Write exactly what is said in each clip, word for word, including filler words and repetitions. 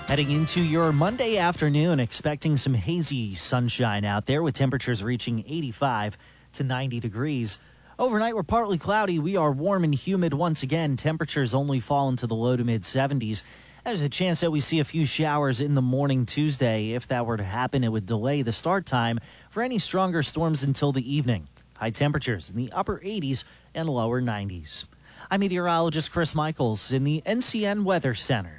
Heading into your Monday afternoon, expecting some hazy sunshine out there with temperatures reaching eighty-five to ninety degrees. Overnight, we're partly cloudy. We are warm and humid once again. Temperatures only fall into the low to mid seventies. There's a chance that we see a few showers in the morning Tuesday. If that were to happen, it would delay the start time for any stronger storms until the evening. High temperatures in the upper eighties and lower nineties. I'm meteorologist Chris Michaels in the N C N Weather Center.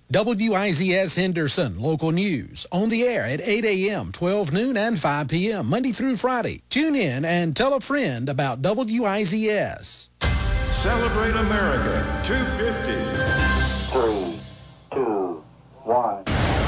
W I Z S Henderson Local News on the air at eight a.m., twelve noon, and five p.m. Monday through Friday. Tune in and tell a friend about W I Z S. Celebrate America two fifty. Three, two, one.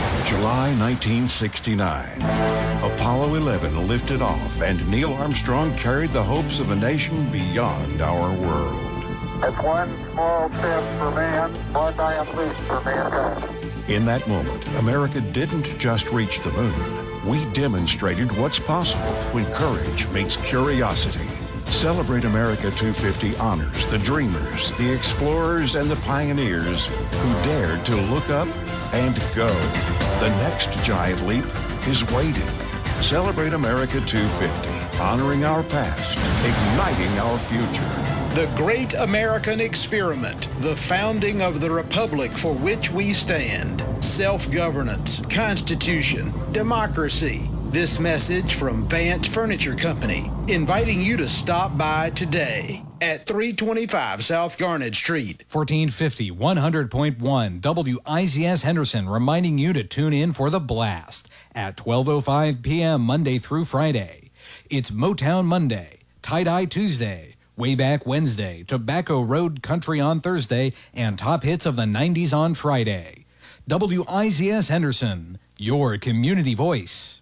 July nineteen sixty-nine. Apollo eleven lifted off, and Neil Armstrong carried the hopes of a nation beyond our world. It's one small step for man, one giant leap for mankind. In that moment, America didn't just reach the moon. We demonstrated what's possible when courage meets curiosity. Celebrate America two fifty honors the dreamers, the explorers, and the pioneers who dared to look up and go. The next giant leap is waiting. Celebrate America two fifty, honoring our past, igniting our future. The Great American Experiment, the founding of the republic for which we stand. Self-governance, Constitution, democracy. This message from Vance Furniture Company, inviting you to stop by today at three twenty-five South Garnet Street. fourteen fifty, one hundred point one W I Z S Henderson, reminding you to tune in for The Blast at twelve oh five p.m. Monday through Friday. It's Motown Monday, Tie-Dye Tuesday, Way Back Wednesday, Tobacco Road Country on Thursday, and Top Hits of the nineties on Friday. W I Z S Henderson, your community voice.